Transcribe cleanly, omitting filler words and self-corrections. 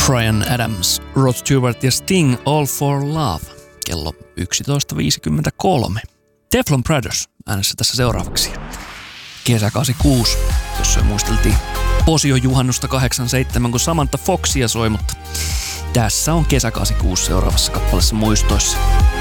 Bryan Adams, Rod Stewart ja Sting, All for Love, kello 11.53. Teflon Brothers äänessä tässä seuraavaksi. Kesä 86, jossa muisteltiin Posion juhannusta 87, kun Samantha Foxia soi, mutta tässä on Kesä 86 seuraavassa kappaleessa muistoissa.